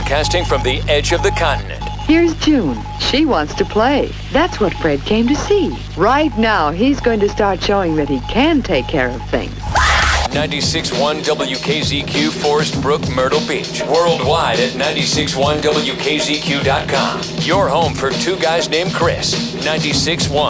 broadcasting from the edge of the continent. Here's June. She wants to play. That's what Fred came to see. Right now, he's going to start showing that he can take care of things. 96.1 WKZQ, Forest Brook, Myrtle Beach. Worldwide at 96.1WKZQ.com. Your home for two guys named Chris. 96.1.